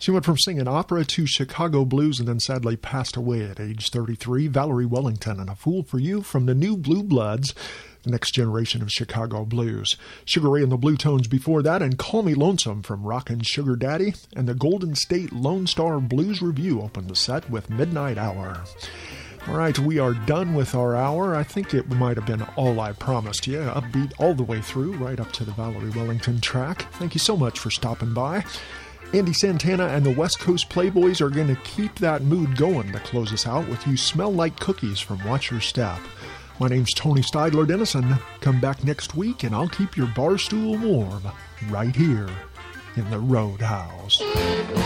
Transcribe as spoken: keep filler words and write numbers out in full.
She went from singing opera to Chicago blues and then sadly passed away at age thirty-three. Valerie Wellington and A Fool for You from the New Blue Bloods, the next generation of Chicago blues. Sugar Ray and the Blue Tones before that, and Call Me Lonesome from Rockin' Sugar Daddy, and the Golden State Lone Star Blues Review opened the set with Midnight Hour. All right, we are done with our hour. I think it might have been All I Promised You, upbeat all the way through, right up to the Valerie Wellington track. Thank you so much for stopping by. Andy Santana and the West Coast Playboys are going to keep that mood going to close us out with You Smell Like Cookies from Watch Your Step. My name's Tony Steidler Dennison. Come back next week and I'll keep your bar stool warm right here in the Roadhouse.